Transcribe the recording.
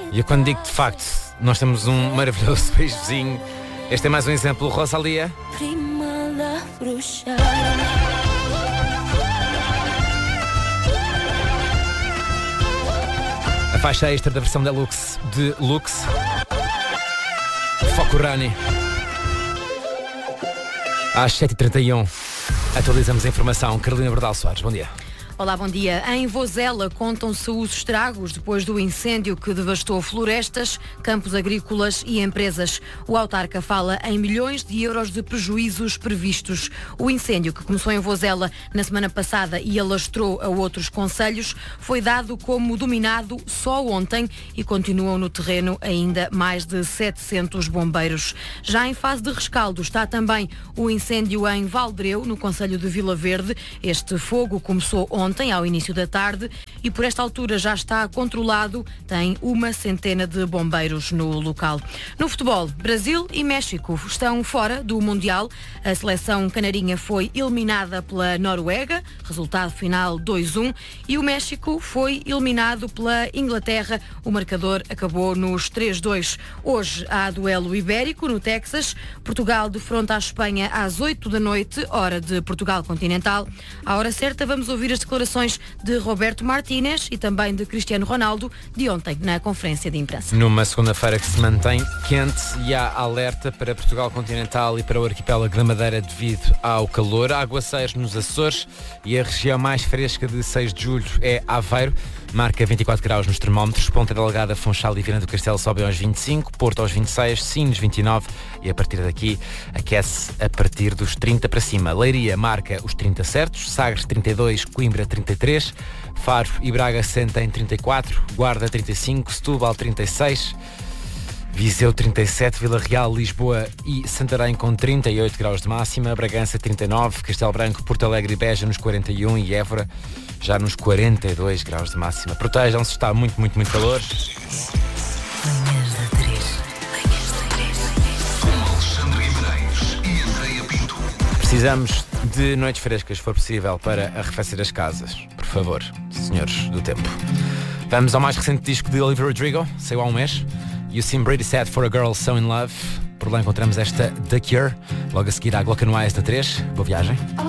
E eu quando digo de facto, nós temos um maravilhoso país vizinho. Este é mais um exemplo, Rosalia. A faixa extra da versão deluxe de Lux. Foco Rani. Às 7h31 atualizamos a informação. Carolina Bordal Soares, bom dia. Olá, bom dia. Em Vozela contam-se os estragos depois do incêndio que devastou florestas, campos agrícolas e empresas. O autarca fala em milhões de euros de prejuízos previstos. O incêndio, que começou em Vozela na semana passada e alastrou a outros concelhos, foi dado como dominado só ontem e continuam no terreno ainda mais de 700 bombeiros. Já em fase de rescaldo está também o incêndio em Valdreu, no concelho de Vila Verde. Este fogo começou ontem, ao início da tarde, e por esta altura já está controlado. Tem uma centena de bombeiros no local. No futebol, Brasil e México estão fora do Mundial. A seleção canarinha foi eliminada pela Noruega, resultado final 2-1, e o México foi eliminado pela Inglaterra. O marcador acabou nos 3-2. Hoje há duelo ibérico no Texas. Portugal defronta a Espanha às 8 da noite, hora de Portugal continental. À hora certa vamos ouvir as declarações de Roberto Martínez e também de Cristiano Ronaldo de ontem na conferência de imprensa. Numa segunda-feira que se mantém quente e há alerta para Portugal continental e para o arquipélago da Madeira devido ao calor. Há aguaceiros nos Açores e a região mais fresca de 6 de julho é Aveiro. Marca 24 graus nos termómetros. Ponta Delgada, Funchal e Viana do Castelo sobem aos 25, Porto aos 26, Sines 29 e a partir daqui aquece a partir dos 30 para cima. Leiria marca os 30 certos, Sagres 32, Coimbra 33, Faro e Braga sentem 34, Guarda 35, Setúbal 36, Viseu 37, Vila Real, Lisboa e Santarém com 38 graus de máxima, Bragança 39, Castelo Branco, Porto Alegre e Beja nos 41 e Évora já nos 42 graus de máxima. Protejam-se, está muito calor. Manhãs da 3. Precisamos de noites frescas, se for possível, para arrefecer as casas. Por favor, senhores do tempo. Vamos ao mais recente disco de Olivia Rodrigo, saiu há um mês. You Seem Pretty Sad for a Girl So In Love. Por lá encontramos esta The Cure. Logo a seguir à Glock and Wise da 3. Boa viagem.